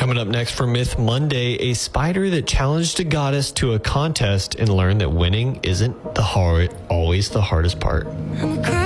Coming up next for Myth Monday, a spider that challenged a goddess to a contest and learned that winning isn't always the hardest part. I'm a